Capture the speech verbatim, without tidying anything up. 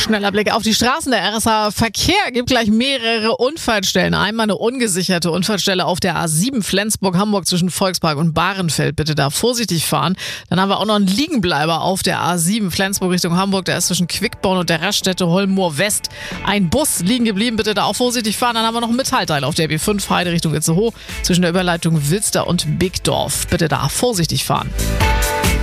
Schneller Blick auf die Straßen. Der R S H Verkehr gibt gleich mehrere Unfallstellen. Einmal eine ungesicherte Unfallstelle auf der A sieben Flensburg-Hamburg zwischen Volkspark und Bahrenfeld. Bitte da vorsichtig fahren. Dann haben wir auch noch einen Liegenbleiber auf der A sieben Flensburg Richtung Hamburg. Der ist zwischen Quickborn und der Raststätte Holmoor West. Ein Bus liegen geblieben. Bitte da auch vorsichtig fahren. Dann haben wir noch ein Metallteil auf der B fünf Heide Richtung Itzehoe zwischen der Überleitung Wilster und Bigdorf. Bitte da vorsichtig fahren.